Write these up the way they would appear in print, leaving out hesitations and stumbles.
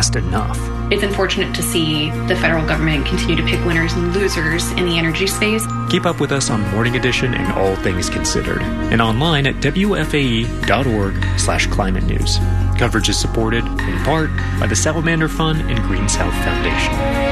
fast enough. It's unfortunate to see the federal government continue to pick winners and losers in the energy space. Keep up with us on Morning Edition and All Things Considered, and online at WFAE.org/climate news. Coverage is supported, in part, by the Salamander Fund and Green South Foundation.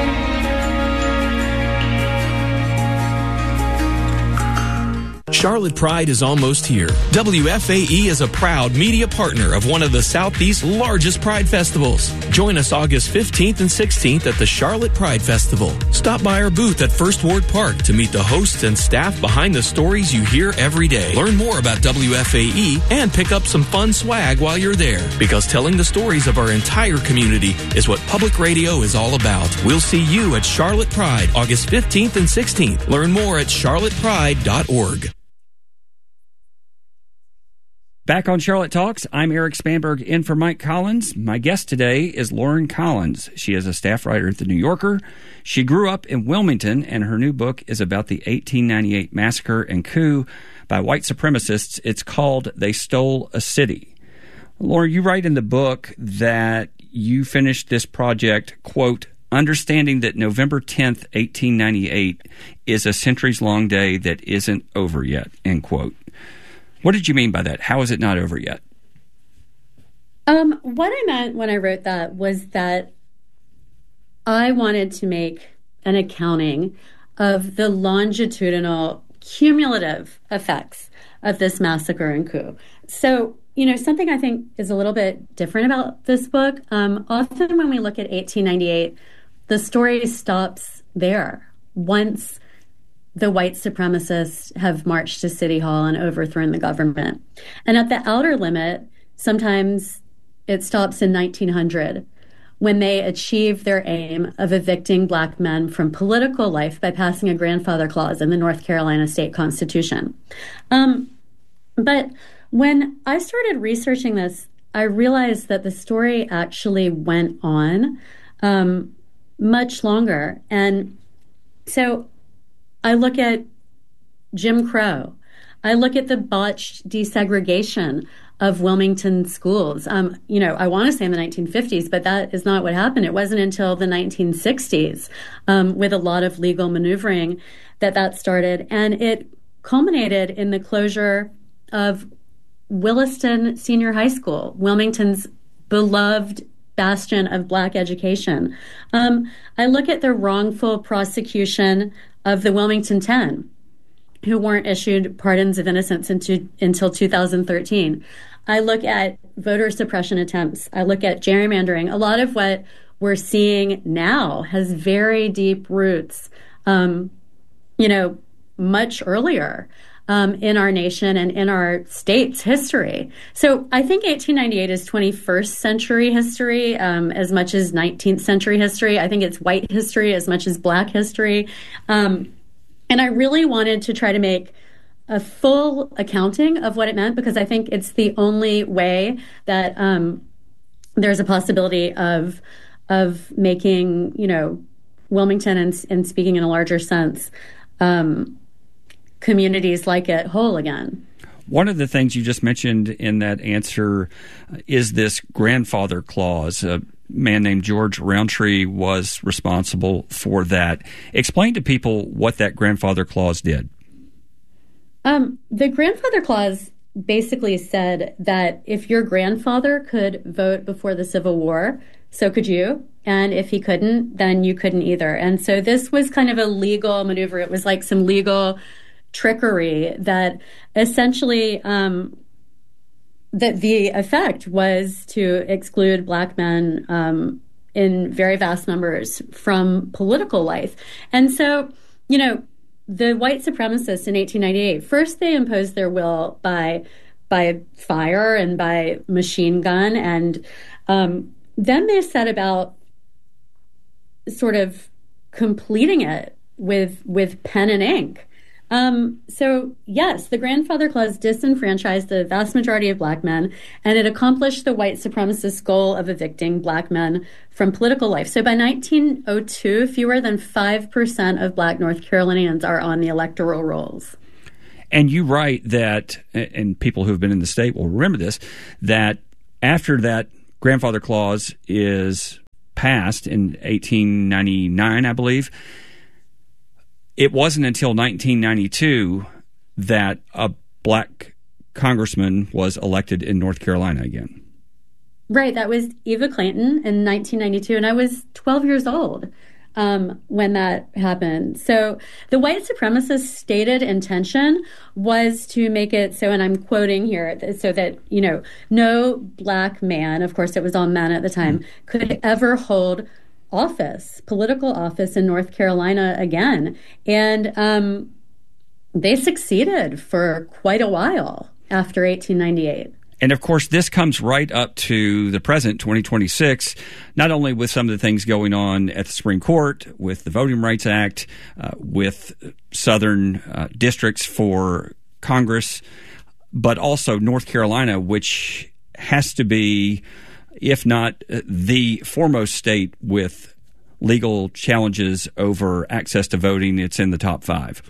Charlotte Pride is almost here. WFAE is a proud media partner of one of the Southeast's largest Pride festivals. Join us August 15th and 16th at the Charlotte Pride Festival. Stop by our booth at First Ward Park to meet the hosts and staff behind the stories you hear every day. Learn more about WFAE and pick up some fun swag while you're there, because telling the stories of our entire community is what public radio is all about. We'll see you at Charlotte Pride August 15th and 16th. Learn more at charlottepride.org. Back on Charlotte Talks, I'm Eric Spanberg in for Mike Collins. My guest today is Lauren Collins. She is a staff writer at The New Yorker. She grew up in Wilmington, and her new book is about the 1898 massacre and coup by white supremacists. It's called They Stole a City. Lauren, you write in the book that you finished this project, quote, understanding that November 10th, 1898 is a centuries-long day that isn't over yet, end quote. What did you mean by that? How is it not over yet? What I meant when I wrote that was that I wanted to make an accounting of the longitudinal cumulative effects of this massacre and coup. So, something I think is a little bit different about this book, often when we look at 1898, the story stops there. Once the white supremacists have marched to City Hall and overthrown the government. And at the outer limit, sometimes it stops in 1900, when they achieve their aim of evicting black men from political life by passing a grandfather clause in the North Carolina state constitution. But when I started researching this, I realized that the story actually went on much longer. And so I look at Jim Crow. I look at the botched desegregation of Wilmington schools. I want to say in the 1950s, but that is not what happened. It wasn't until the 1960s, with a lot of legal maneuvering, that started. And it culminated in the closure of Williston Senior High School, Wilmington's beloved bastion of black education. I look at the wrongful prosecution of the Wilmington 10, who weren't issued pardons of innocence until 2013. I look at voter suppression attempts. I look at gerrymandering. A lot of what we're seeing now has very deep roots, much earlier in our nation and in our state's history. So I think 1898 is 21st century history as much as 19th century history. I think it's white history as much as black history. And I really wanted to try to make a full accounting of what it meant, because I think it's the only way that there's a possibility of making, Wilmington and speaking in a larger sense, communities like it whole again. One of the things you just mentioned in that answer is this grandfather clause. A man named George Roundtree was responsible for that. Explain to people what that grandfather clause did. The grandfather clause basically said that if your grandfather could vote before the Civil War, so could you. And if he couldn't, then you couldn't either. And so this was kind of a legal maneuver. It was like some legal trickery that essentially that the effect was to exclude black men in very vast numbers from political life. And so, the white supremacists in 1898, first they imposed their will by fire and by machine gun, and then they set about sort of completing it with pen and ink. So yes, the grandfather clause disenfranchised the vast majority of black men, and it accomplished the white supremacist goal of evicting black men from political life. So by 1902, fewer than 5% of black North Carolinians are on the electoral rolls. And you write that, and people who have been in the state will remember this, that after that grandfather clause is passed in 1899, I believe. It wasn't until 1992 that a black congressman was elected in North Carolina again. Right. That was Eva Clanton in 1992, and I was 12 years old when that happened. So the white supremacists' stated intention was to make it so, and I'm quoting here, so that, no black man, of course it was all men at the time, could ever hold office, political office in North Carolina again. And they succeeded for quite a while after 1898. And of course, this comes right up to the present, 2026, not only with some of the things going on at the Supreme Court, with the Voting Rights Act, with southern districts for Congress, but also North Carolina, which has to be, if not the foremost state with legal challenges over access to voting. It's in the top 5.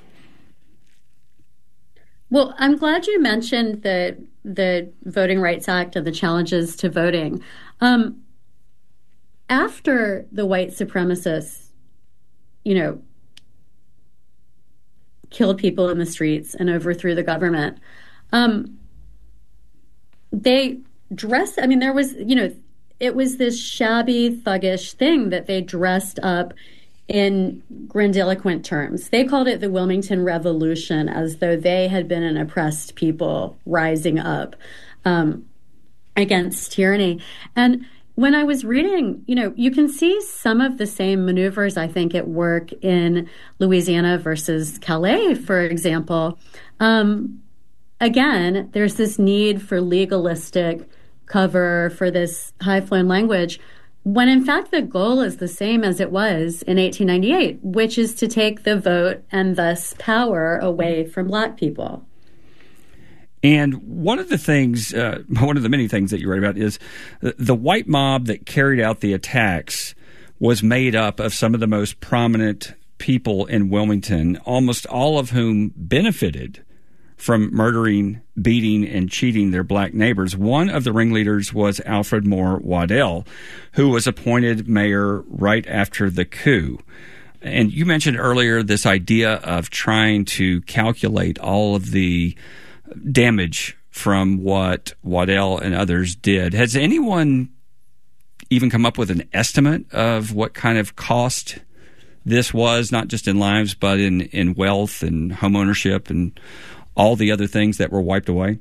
Well, I'm glad you mentioned the Voting Rights Act and the challenges to voting. After the white supremacists, killed people in the streets and overthrew the government, they dressed, there was, it was this shabby, thuggish thing that they dressed up in grandiloquent terms. They called it the Wilmington Revolution, as though they had been an oppressed people rising up against tyranny. And when I was reading, you can see some of the same maneuvers, I think, at work in Louisiana versus Calais, for example. Again, there's this need for legalistic cover, for this high-flown language, when in fact the goal is the same as it was in 1898, which is to take the vote and thus power away from black people. And one of the many things that you write about is the white mob that carried out the attacks was made up of some of the most prominent people in Wilmington, almost all of whom benefited from murdering, beating, and cheating their black neighbors. One of the ringleaders was Alfred Moore Waddell, who was appointed mayor right after the coup. And you mentioned earlier this idea of trying to calculate all of the damage from what Waddell and others did. Has anyone even come up with an estimate of what kind of cost this was, not just in lives, but in wealth and home ownership and all the other things that were wiped away?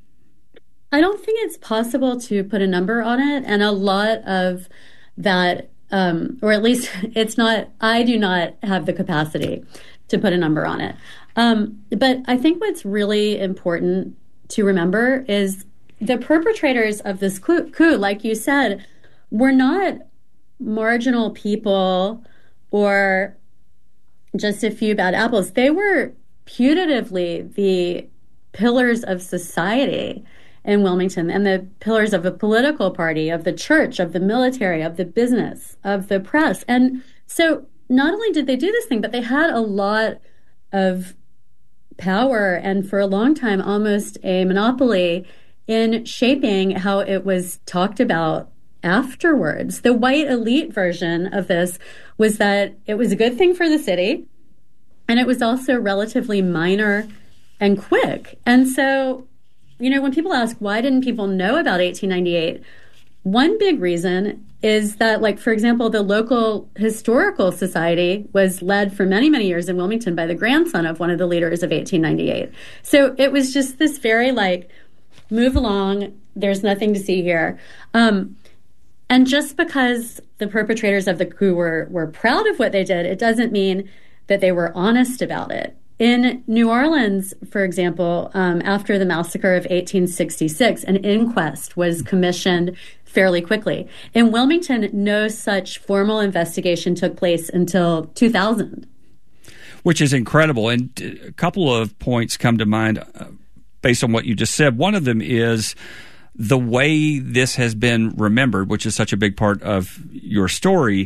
I don't think it's possible to put a number on it. And a lot of that, or at least it's not, I do not have the capacity to put a number on it. But I think what's really important to remember is the perpetrators of this coup, like you said, were not marginal people or just a few bad apples. They were putatively the pillars of society in Wilmington and the pillars of a political party, of the church, of the military, of the business, of the press. And so not only did they do this thing, but they had a lot of power and for a long time almost a monopoly in shaping how it was talked about afterwards. The white elite version of this was that it was a good thing for the city, and it was also relatively minor and quick. And so, when people ask, why didn't people know about 1898? One big reason is that, for example, the local historical society was led for many, many years in Wilmington by the grandson of one of the leaders of 1898. So it was just this very, move along, there's nothing to see here. And just because the perpetrators of the coup were proud of what they did, it doesn't mean that they were honest about it. In New Orleans, for example, after the massacre of 1866, an inquest was commissioned fairly quickly. In Wilmington, no such formal investigation took place until 2000. Which is incredible. And a couple of points come to mind based on what you just said. One of them is the way this has been remembered, which is such a big part of your story.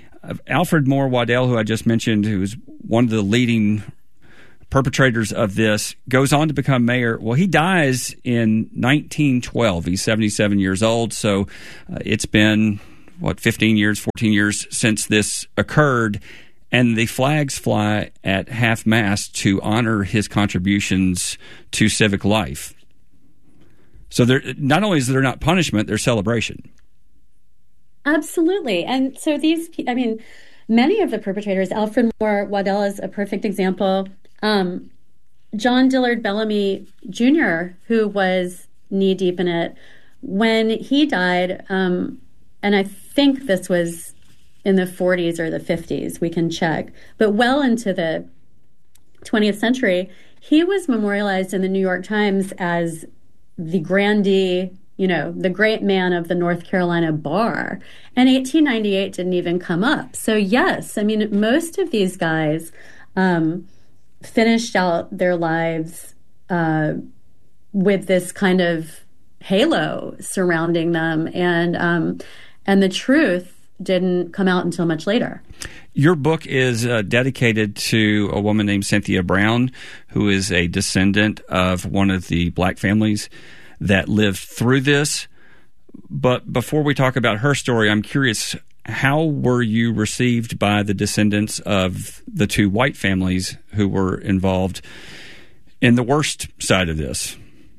Alfred Moore Waddell, who I just mentioned, who is one of the leading perpetrators of this, goes on to become mayor. Well, he dies in 1912. He's 77 years old, so it's been 15 years, 14 years since this occurred, and the flags fly at half-mast to honor his contributions to civic life. So not only is there not punishment, there's celebration. Absolutely. And so many of the perpetrators, Alfred Moore Waddell is a perfect example. John Dillard Bellamy Jr., who was knee-deep in it, when he died, and I think this was in the 40s or the 50s, we can check, but well into the 20th century, he was memorialized in the New York Times as the grandee, the great man of the North Carolina bar. And 1898 didn't even come up. So yes, most of these guys finished out their lives with this kind of halo surrounding them, and the truth didn't come out until much later. Your book is dedicated to a woman named Cynthia Brown, who is a descendant of one of the black families that lived through this. But before we talk about her story, I'm curious, how were you received by the descendants of the two white families who were involved in the worst side of this?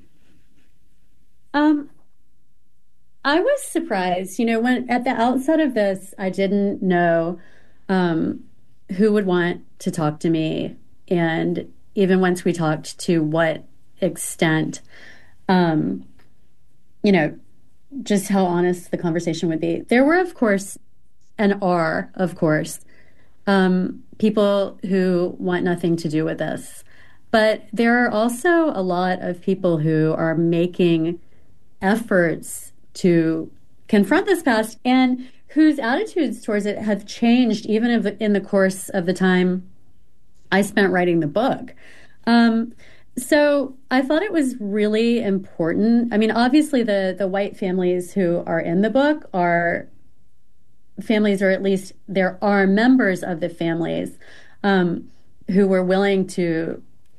I was surprised. When at the outset of this, I didn't know who would want to talk to me. And even once we talked, to what extent, just how honest the conversation would be. There were, of course, and are, of course, people who want nothing to do with this. But there are also a lot of people who are making efforts to confront this past and whose attitudes towards it have changed even in the course of the time I spent writing the book. So I thought it was really important. Obviously the white families who are in the book are families, or at least there are members of the families who were willing to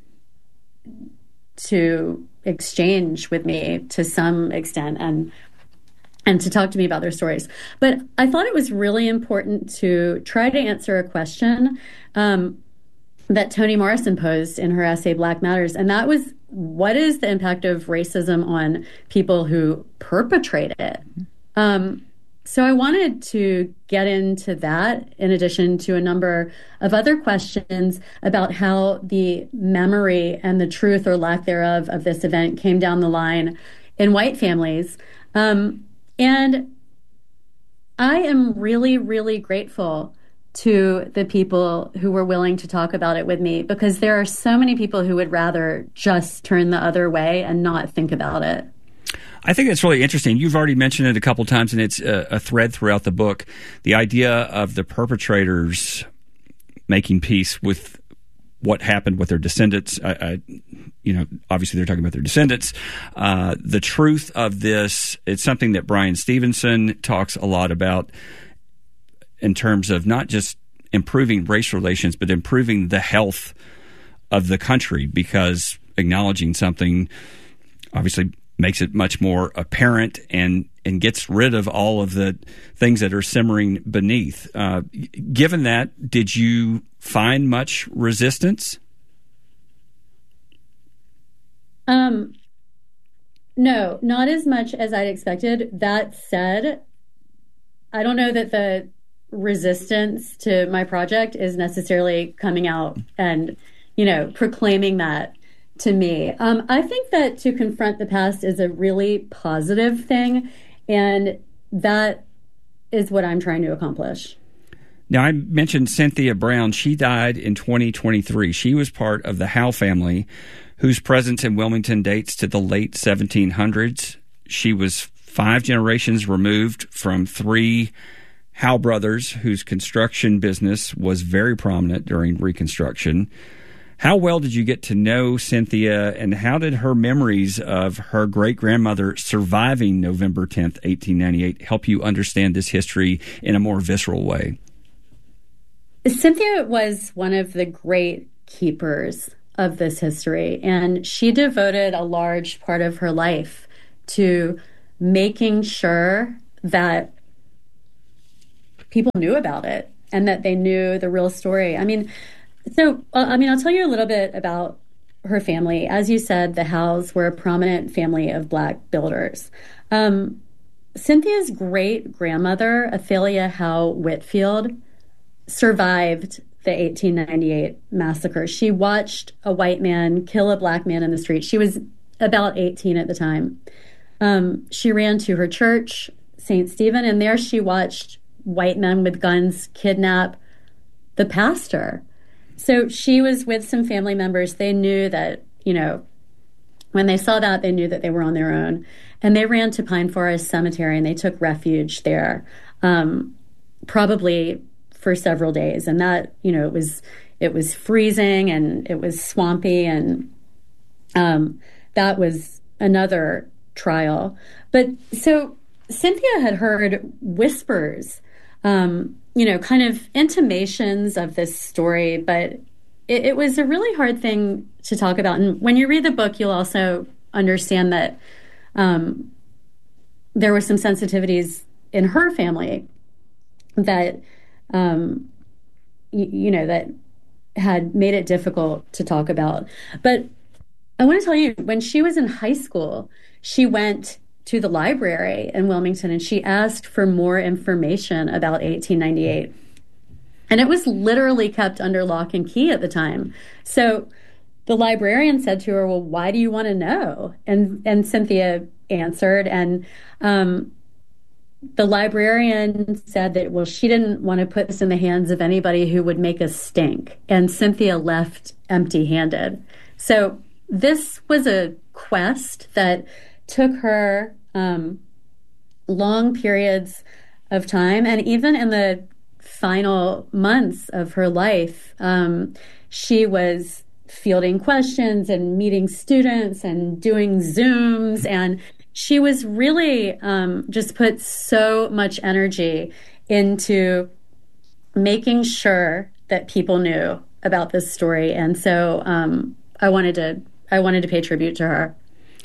exchange with me to some extent and to talk to me about their stories. But I thought it was really important to try to answer a question that Toni Morrison posed in her essay, Black Matters. And that was, what is the impact of racism on people who perpetrate it? So I wanted to get into that, in addition to a number of other questions about how the memory and the truth or lack thereof of this event came down the line in white families. And I am really, really grateful to the people who were willing to talk about it with me, because there are so many people who would rather just turn the other way and not think about it. I think that's really interesting. You've already mentioned it a couple times, and it's a thread throughout the book. The idea of the perpetrators making peace with what happened with their descendants. Obviously they're talking about their descendants. The truth of this, it's something that Bryan Stevenson talks a lot about in terms of not just improving race relations, but improving the health of the country, because acknowledging something obviously makes it much more apparent and gets rid of all of the things that are simmering beneath. Given that, did you find much resistance? No, not as much as I'd expected. That said, I don't know that the resistance to my project is necessarily coming out and, proclaiming that to me. I think that to confront the past is a really positive thing, and that is what I'm trying to accomplish. Now, I mentioned Cynthia Brown. She died in 2023. She was part of the Howe family, whose presence in Wilmington dates to the late 1700s. She was 5 generations removed from 3 Howe brothers, whose construction business was very prominent during Reconstruction. How well did you get to know Cynthia, and how did her memories of her great-grandmother surviving November 10th, 1898 help you understand this history in a more visceral way? Cynthia was one of the great keepers of this history, and she devoted a large part of her life to making sure that people knew about it and that they knew the real story. I'll tell you a little bit about her family. As you said, the Howes were a prominent family of Black builders. Cynthia's great-grandmother, Athalia Howe Whitfield, survived the 1898 massacre. She watched a white man kill a Black man in the street. She was about 18 at the time. She ran to her church, St. Stephen, and there she watched white men with guns kidnap the pastor. So she was with some family members. They knew that, when they saw that, they knew that they were on their own. And they ran to Pine Forest Cemetery and they took refuge there, probably for several days. And that, it was freezing and it was swampy, and that was another trial. But so Cynthia had heard whispers, kind of intimations of this story, but it was a really hard thing to talk about. And when you read the book, you'll also understand that there were some sensitivities in her family that, that had made it difficult to talk about. But I want to tell you, when she was in high school, she went to the library in Wilmington and she asked for more information about 1898. And it was literally kept under lock and key at the time. So the librarian said to her, well, why do you want to know? And Cynthia answered, and the librarian said that, well, she didn't want to put this in the hands of anybody who would make a stink. And Cynthia left empty-handed. So this was a quest that took her long periods of time. And even in the final months of her life, she was fielding questions and meeting students and doing Zooms. And she was really just put so much energy into making sure that people knew about this story. And so I wanted to pay tribute to her.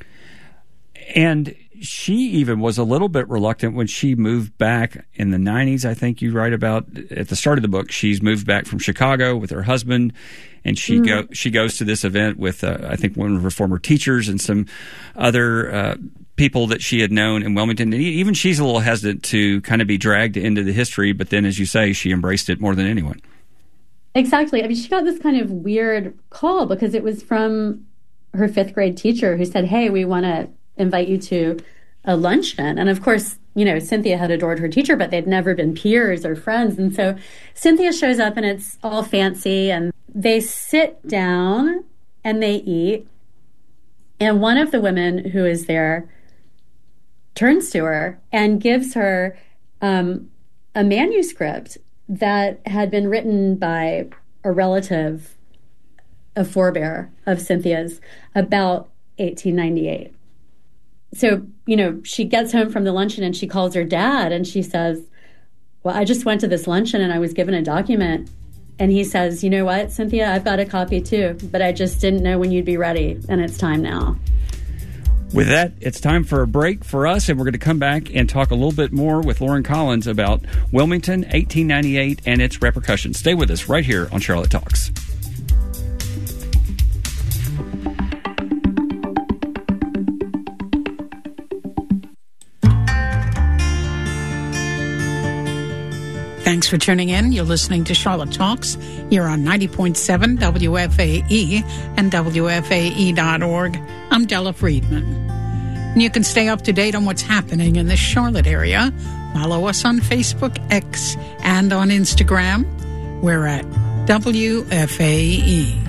And she even was a little bit reluctant when she moved back in the 90s. I think you write about at the start of the book, she's moved back from Chicago with her husband, and she goes to this event with, I think, one of her former teachers and some other people that she had known in Wilmington. And even she's a little hesitant to kind of be dragged into the history, but then, as you say, she embraced it more than anyone. Exactly. I mean, she got this kind of weird call because it was from her fifth grade teacher who said, hey, we want to invite you to a luncheon. And of course, Cynthia had adored her teacher, but they'd never been peers or friends. And so Cynthia shows up and it's all fancy and they sit down and they eat. And one of the women who is there turns to her and gives her a manuscript that had been written by a relative, a forebear of Cynthia's, about 1898. So, she gets home from the luncheon and she calls her dad and she says, well, I just went to this luncheon and I was given a document. And he says, you know what, Cynthia, I've got a copy too, but I just didn't know when you'd be ready. And it's time now. With that, it's time for a break for us, and we're going to come back and talk a little bit more with Lauren Collins about Wilmington, 1898, and its repercussions. Stay with us right here on Charlotte Talks. Thanks for tuning in. You're listening to Charlotte Talks here on 90.7 WFAE and WFAE.org. I'm Della Friedman. And you can stay up to date on what's happening in the Charlotte area. Follow us on Facebook, X, and on Instagram. We're at WFAE.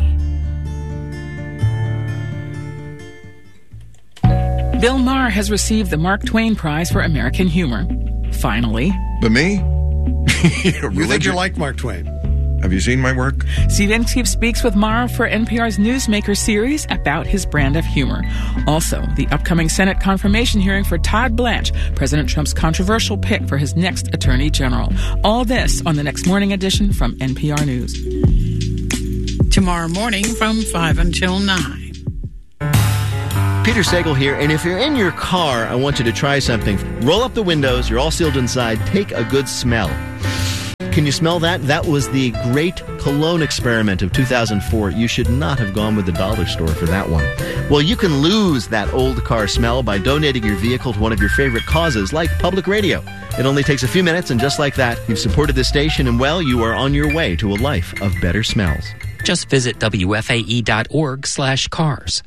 Bill Maher has received the Mark Twain Prize for American Humor. Finally. But me? You think you like Mark Twain? Have you seen my work? Steve Inskeep speaks with Maher for NPR's Newsmaker series about his brand of humor. Also, the upcoming Senate confirmation hearing for Todd Blanche, President Trump's controversial pick for his next Attorney General. All this on the next morning edition from NPR News. Tomorrow morning from 5 until 9. Peter Sagal here, and if you're in your car, I want you to try something. Roll up the windows, you're all sealed inside, take a good smell. Can you smell that? That was the Great Cologne Experiment of 2004. You should not have gone with the dollar store for that one. Well, you can lose that old car smell by donating your vehicle to one of your favorite causes, like public radio. It only takes a few minutes, and just like that, you've supported this station, and, well, you are on your way to a life of better smells. Just visit WFAE.org/cars.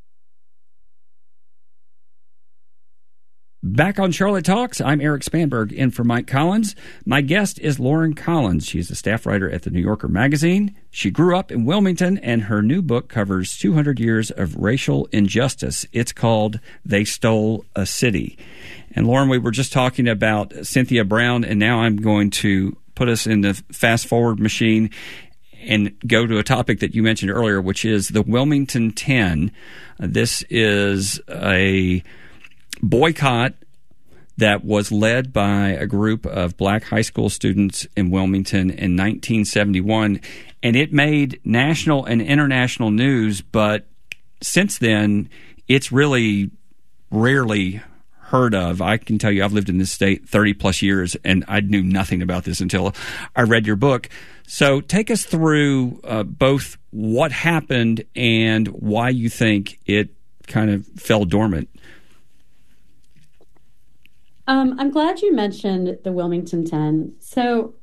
Back on Charlotte Talks, I'm Eric Spanberg, in for Mike Collins. My guest is Lauren Collins. She's a staff writer at the New Yorker magazine. She grew up in Wilmington, and her new book covers 200 years of racial injustice. It's called They Stole a City. And Lauren, we were just talking about Cynthia Brown, and now I'm going to put us in the fast-forward machine and go to a topic that you mentioned earlier, which is the Wilmington 10. This is a boycott that was led by a group of black high school students in Wilmington in 1971, and it made national and international news, but since then, it's really rarely heard of. I can tell you, I've lived in this state 30-plus years, and I knew nothing about this until I read your book. So take us through both what happened and why you think it kind of fell dormant. I'm glad you mentioned the Wilmington 10. So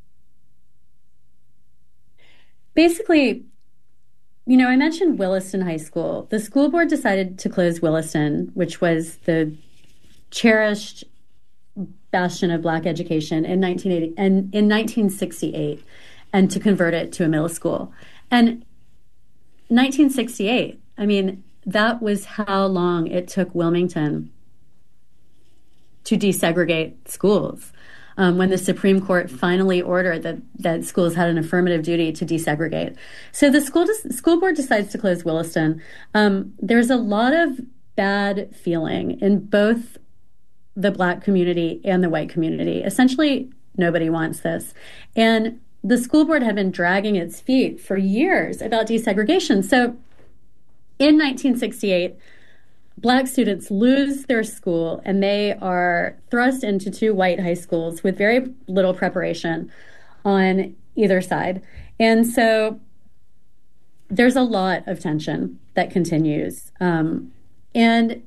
basically, I mentioned Williston High School. The school board decided to close Williston, which was the cherished bastion of black education in 1968, and to convert it to a middle school. And 1968, that was how long it took Wilmington to desegregate schools, when the Supreme Court finally ordered that schools had an affirmative duty to desegregate. So the school board decides to close Williston. There's a lot of bad feeling in both the black community and the white community. Essentially, nobody wants this. And the school board had been dragging its feet for years about desegregation. So in 1968, black students lose their school, and they are thrust into two white high schools with very little preparation on either side. And so there's a lot of tension that continues. And in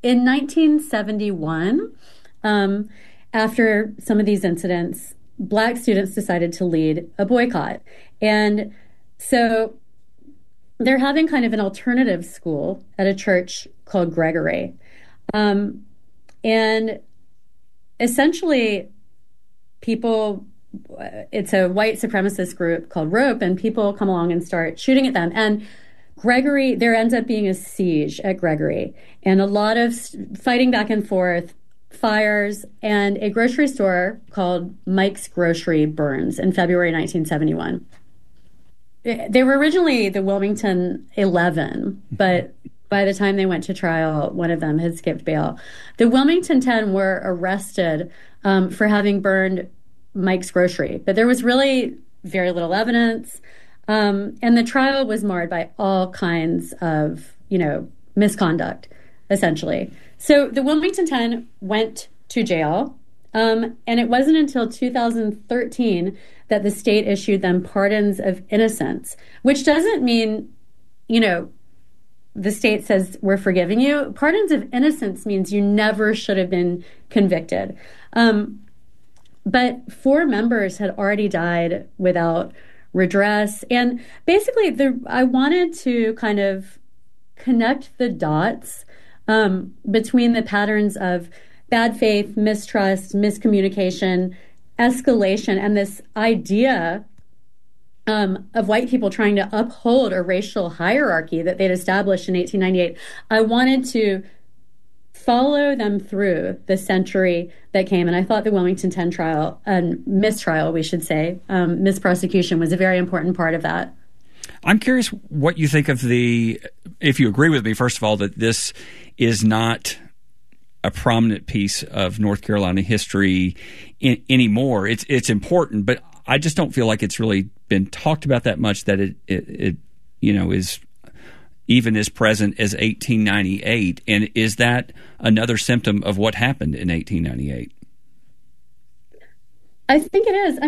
1971, after some of these incidents, black students decided to lead a boycott. And so they're having kind of an alternative school at a church called Gregory. And essentially, it's a white supremacist group called ROPE, and people come along and start shooting at them. And Gregory, there ends up being a siege at Gregory, and a lot of fighting back and forth, fires, and a grocery store called Mike's Grocery burns in February 1971. They were originally the Wilmington 11, but by the time they went to trial, one of them had skipped bail. The Wilmington 10 were arrested for having burned Mike's Grocery, but there was really very little evidence, and the trial was marred by all kinds of, misconduct, essentially. So the Wilmington 10 went to jail, and it wasn't until 2013 that the state issued them pardons of innocence, which doesn't mean, the state says, we're forgiving you. Pardons of innocence means you never should have been convicted. But 4 members had already died without redress. And basically, I wanted to kind of connect the dots between the patterns of bad faith, mistrust, miscommunication, escalation, and this idea of white people trying to uphold a racial hierarchy that they'd established in 1898. I wanted to follow them through the century that came, and I thought the Wilmington 10 trial, and mistrial, we should say, misprosecution was a very important part of that. I'm curious what you think of if you agree with me, first of all, that this is not a prominent piece of North Carolina history anymore. It's important, but I just don't feel like it's really been talked about that much, that it is even as present as 1898. And is that another symptom of what happened in 1898? I think it is.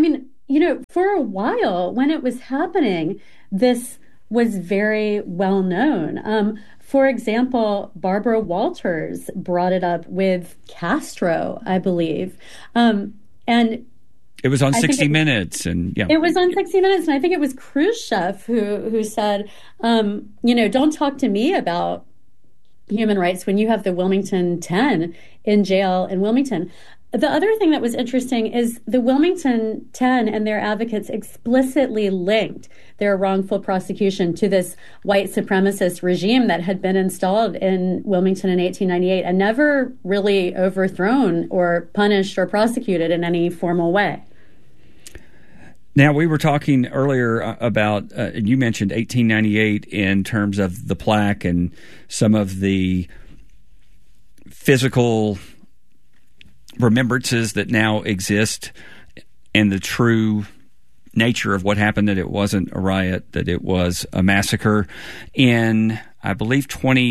for a while when it was happening, this was very well known. For example, Barbara Walters brought it up with Castro, I believe. And it was on 60 Minutes. It was on 60 Minutes. And I think it was Khrushchev who said, don't talk to me about human rights when you have the Wilmington 10 in jail in Wilmington. The other thing that was interesting is the Wilmington 10 and their advocates explicitly linked their wrongful prosecution to this white supremacist regime that had been installed in Wilmington in 1898 and never really overthrown or punished or prosecuted in any formal way. Now, we were talking earlier about, you mentioned 1898 in terms of the plaque and some of the physical remembrances that now exist and the true nature of what happened, that it wasn't a riot, that it was a massacre. In, I believe,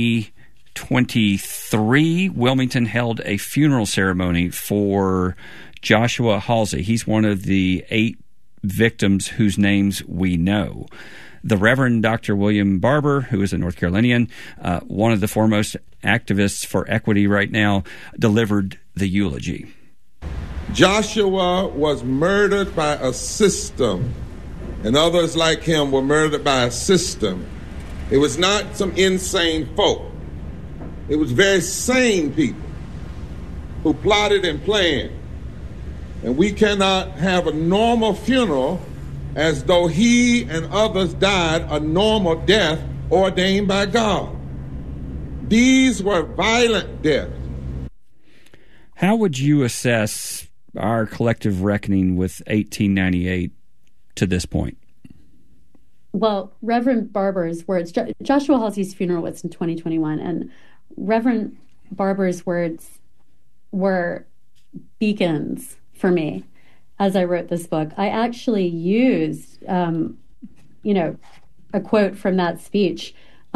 2023, Wilmington held a funeral ceremony for Joshua Halsey. He's one of the 8 victims whose names we know. The Reverend Dr. William Barber, who is a North Carolinian, one of the foremost activists for equity right now, delivered the eulogy. Joshua was murdered by a system, and others like him were murdered by a system. It was not some insane folk. It was very sane people who plotted and planned. And we cannot have a normal funeral as though he and others died a normal death ordained by God. These were violent deaths. How would you assess our collective reckoning with 1898 to this point? Well, Reverend Barber's words, Joshua Halsey's funeral was in 2021, and Reverend Barber's words were beacons for me as I wrote this book. I actually used, a quote from that speech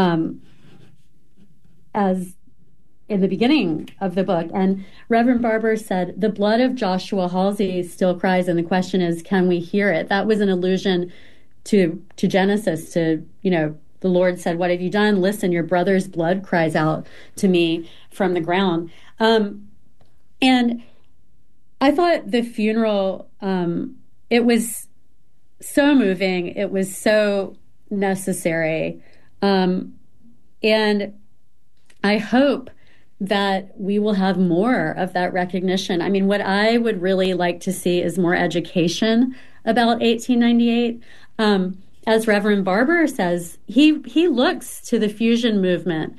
as in the beginning of the book. And Reverend Barber said, "The blood of Joshua Halsey still cries, and the question is, can we hear it?" That was an allusion to Genesis, to, the Lord said, "What have you done? Listen, your brother's blood cries out to me from the ground." And I thought the funeral, it was so moving. It was so necessary. And I hope that we will have more of that recognition. I mean, what I would really like to see is more education about 1898. As Reverend Barber says, he looks to the fusion movement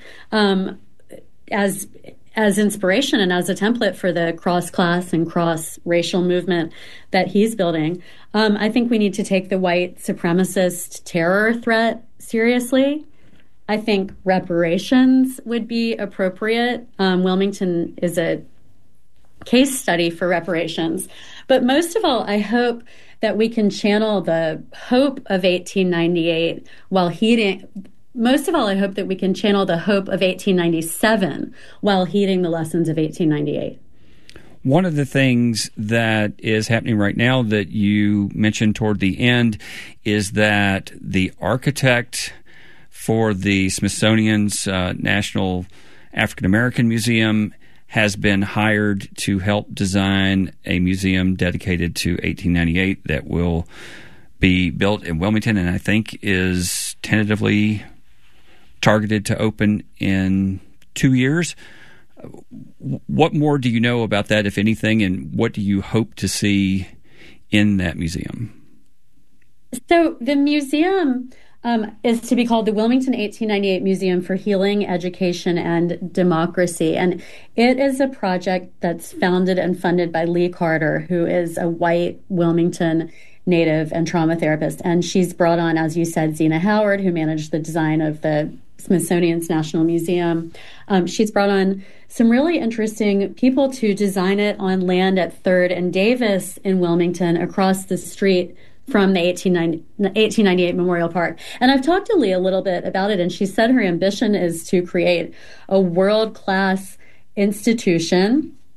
as inspiration and as a template for the cross-class and cross-racial movement that he's building. I think we need to take the white supremacist terror threat seriously. I think reparations would be appropriate. Wilmington is a case study for reparations. But most of all, I hope that we can channel the hope of 1898 while heeding... Most of all, I hope that we can channel the hope of 1897 while heeding the lessons of 1898. One of the things that is happening right now that you mentioned toward the end is that the architect for the Smithsonian's National African American Museum has been hired to help design a museum dedicated to 1898 that will be built in Wilmington and I think is tentatively targeted to open in 2 years. What more do you know about that, if anything, and what do you hope to see in that museum? So the museum is to be called the Wilmington 1898 Museum for Healing, Education, and Democracy. And it is a project that's founded and funded by Lee Carter, who is a white Wilmington native and trauma therapist. And she's brought on, as you said, Zena Howard, who managed the design of the Smithsonian's National Museum. She's brought on some really interesting people to design it on land at 3rd and Davis in Wilmington, across the street from the 1898 Memorial Park. And I've talked to Lee a little bit about it, and she said her ambition is to create a world-class institution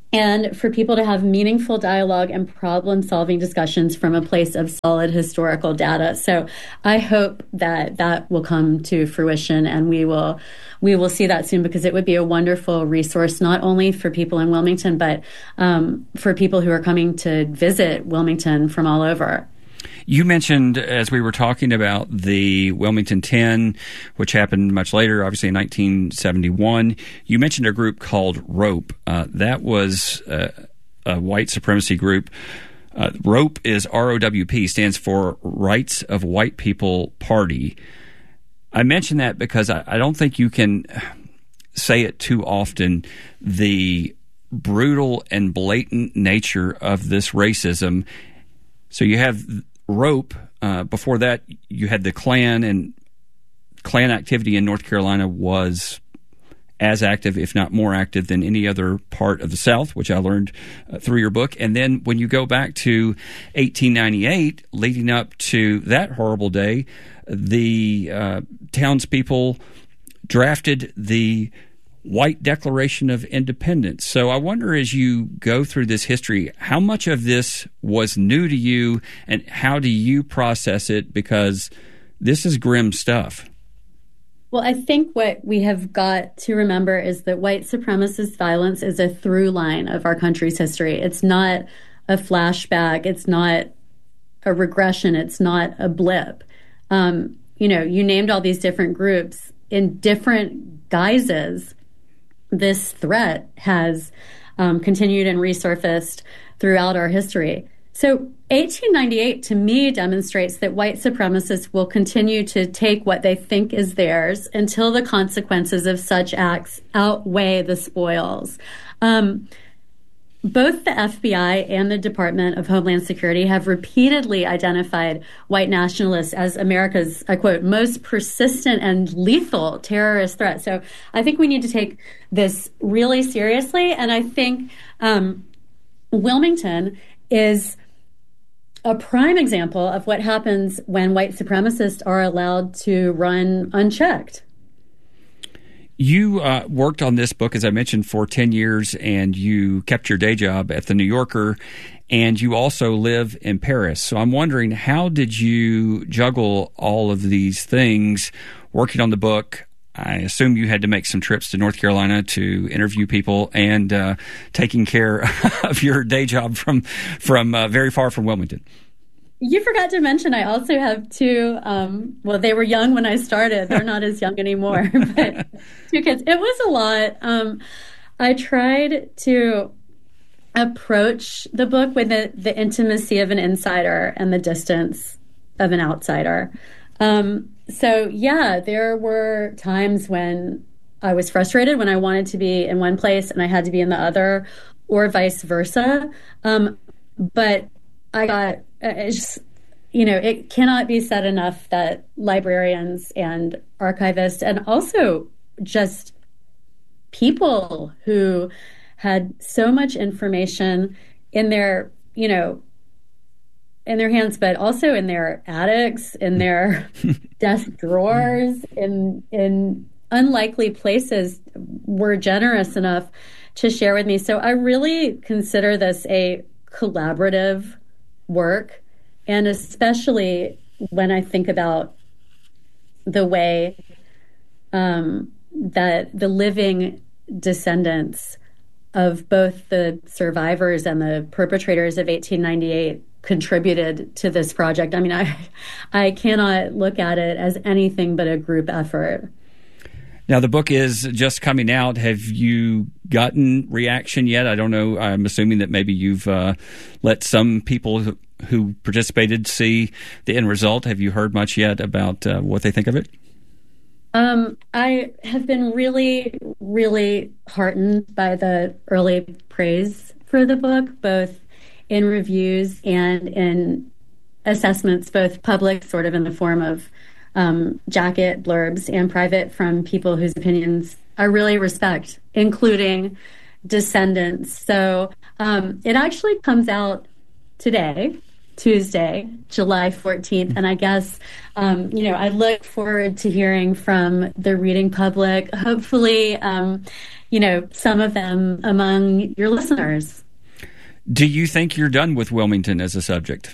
and for people to have meaningful dialogue and problem-solving discussions from a place of solid historical data. So I hope that that will come to fruition, and we will see that soon, because it would be a wonderful resource, not only for people in Wilmington, but for people who are coming to visit Wilmington from all over. You mentioned, as we were talking about the Wilmington 10, which happened much later, obviously in 1971, you mentioned a group called ROPE. That was a white supremacy group. ROPE is ROWP, stands for Rights of White People Party. I mention that because I don't think you can say it too often, the brutal and blatant nature of this racism. So you have ROPE. Before that, you had the Klan, and Klan activity in North Carolina was as active, if not more active, than any other part of the South, which I learned through your book. And then when you go back to 1898, leading up to that horrible day, the townspeople drafted the White Declaration of Independence. So I wonder, as you go through this history, how much of this was new to you, and how do you process it? Because this is grim stuff. Well, I think what we have got to remember is that white supremacist violence is a through line of our country's history. It's not a flashback. It's not a regression. It's not a blip. You named all these different groups in different guises. This threat has continued and resurfaced throughout our history. So 1898, to me, demonstrates that white supremacists will continue to take what they think is theirs until the consequences of such acts outweigh the spoils. Both the FBI and the Department of Homeland Security have repeatedly identified white nationalists as America's, I quote, most persistent and lethal terrorist threat. So I think we need to take this really seriously. And I think Wilmington is a prime example of what happens when white supremacists are allowed to run unchecked. You worked on this book, as I mentioned, for 10 years, and you kept your day job at The New Yorker, and you also live in Paris. So I'm wondering, how did you juggle all of these things working on the book? I assume you had to make some trips to North Carolina to interview people, and taking care of your day job from very far from Wilmington. You forgot to mention I also have two, they were young when I started. They're not as young anymore, but two kids. It was a lot. I tried to approach the book with the intimacy of an insider and the distance of an outsider. There were times when I was frustrated, when I wanted to be in one place and I had to be in the other, or vice versa. But I got... it cannot be said enough that librarians and archivists, and also just people who had so much information in their, in their hands, but also in their attics, in their desk drawers, in unlikely places, were generous enough to share with me. So I really consider this a collaborative work, and especially when I think about the way that the living descendants of both the survivors and the perpetrators of 1898 contributed to this project. I mean, I cannot look at it as anything but a group effort. Now, the book is just coming out. Have you gotten reaction yet? I don't know. I'm assuming that maybe you've let some people who participated see the end result. Have you heard much yet about what they think of it? I have been really, really heartened by the early praise for the book, both in reviews and in assessments, both public, sort of in the form of jacket blurbs, and private from people whose opinions I really respect, including descendants. So it actually comes out today. Tuesday, July 14th. And I guess, I look forward to hearing from the reading public, hopefully, some of them among your listeners. Do you think you're done with Wilmington as a subject?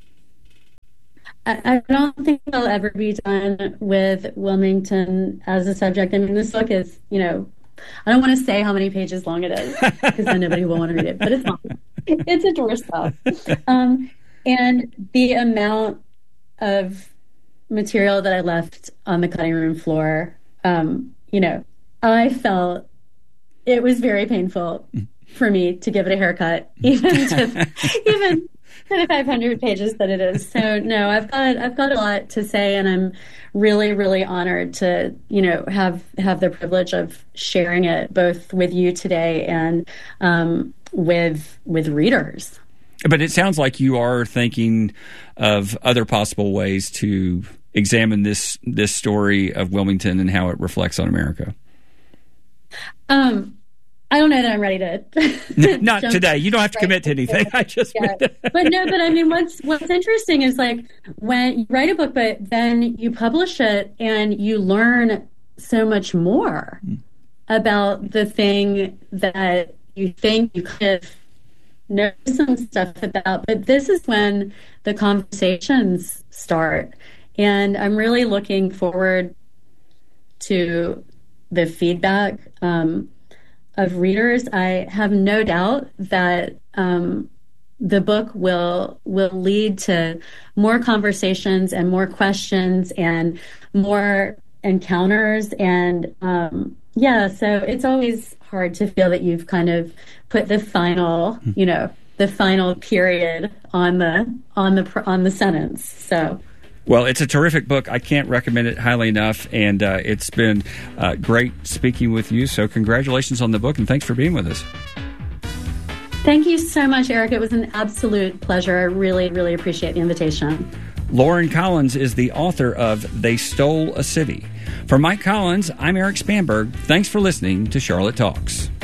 I don't think I'll ever be done with Wilmington as a subject. I mean, this book is, I don't want to say how many pages long it is because then nobody will want to read it, but it's long. It's a doorstop. And the amount of material that I left on the cutting room floor, I felt it was very painful for me to give it a haircut, even to the 500 pages that it is. So no, I've got a lot to say, and I'm really, really honored to, have the privilege of sharing it both with you today and with readers. But it sounds like you are thinking of other possible ways to examine this story of Wilmington and how it reflects on America. I don't know that I'm ready to. Not today. You don't have to commit to anything. But I mean, what's interesting is like when you write a book, but then you publish it and you learn so much more about the thing that you think you could have know some stuff about. But this is when the conversations start, and I'm really looking forward to the feedback of readers. I have no doubt that the book will lead to more conversations and more questions and more encounters. And so it's always hard to feel that you've kind of put the final, the final period on the sentence. So. Well, it's a terrific book. I can't recommend it highly enough, and it's been great speaking with you. So congratulations on the book, and thanks for being with us. Thank you so much, Eric. It was an absolute pleasure. I really, really appreciate the invitation. Lauren Collins is the author of They Stole a City. For Mike Collins, I'm Eric Spanberg. Thanks for listening to Charlotte Talks.